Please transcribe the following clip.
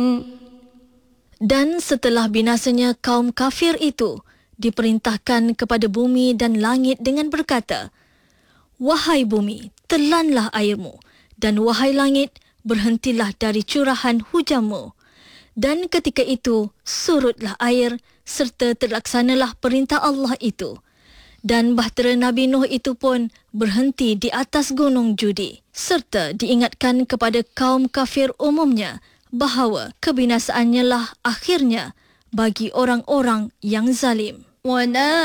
Dan setelah binasanya kaum kafir itu, diperintahkan kepada bumi dan langit dengan berkata, "Wahai bumi, telanlah airmu, dan wahai langit, berhentilah dari curahan hujanmu." Dan ketika itu, surutlah air, serta terlaksanalah perintah Allah itu. Dan bahtera Nabi Nuh itu pun berhenti di atas gunung judi, serta diingatkan kepada kaum kafir umumnya bahawa kebinasaannya lah akhirnya bagi orang-orang yang zalim.